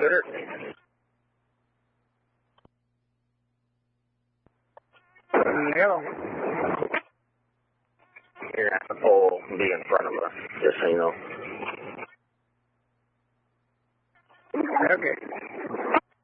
Sure. No. Here, the pole will be in front of us, just so you know. Okay.